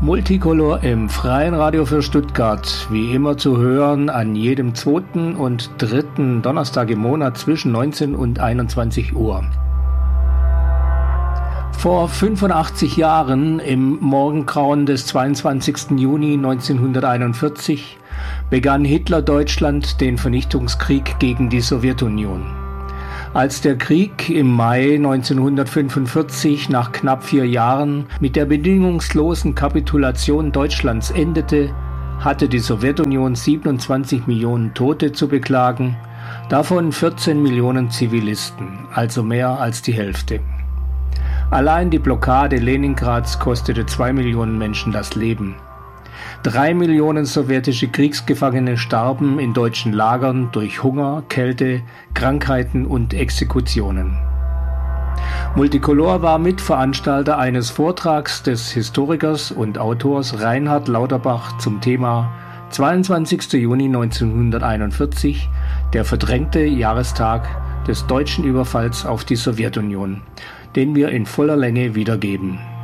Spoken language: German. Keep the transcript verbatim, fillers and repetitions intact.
Multicolor im Freien Radio für Stuttgart, wie immer zu hören an jedem zweiten und dritten Donnerstag im Monat zwischen neunzehn und einundzwanzig Uhr. Vor fünfundachtzig Jahren, im Morgengrauen des zweiundzwanzigsten Juni neunzehnhunderteinundvierzig, begann Hitler Deutschland den Vernichtungskrieg gegen die Sowjetunion. Als der Krieg im Mai neunzehnhundertfünfundvierzig nach knapp vier Jahren mit der bedingungslosen Kapitulation Deutschlands endete, hatte die Sowjetunion siebenundzwanzig Millionen Tote zu beklagen, davon vierzehn Millionen Zivilisten, also mehr als die Hälfte. Allein die Blockade Leningrads kostete zwei Millionen Menschen das Leben. Drei Millionen sowjetische Kriegsgefangene starben in deutschen Lagern durch Hunger, Kälte, Krankheiten und Exekutionen. Multicolor war Mitveranstalter eines Vortrags des Historikers und Autors Reinhard Lauterbach zum Thema zweiundzwanzigster Juni neunzehnhunderteinundvierzig, der verdrängte Jahrestag des deutschen Überfalls auf die Sowjetunion, den wir in voller Länge wiedergeben.